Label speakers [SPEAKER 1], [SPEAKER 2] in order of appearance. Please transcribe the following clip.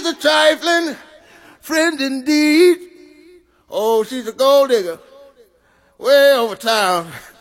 [SPEAKER 1] a trifling friend indeed. Oh, she's a gold digger way over town.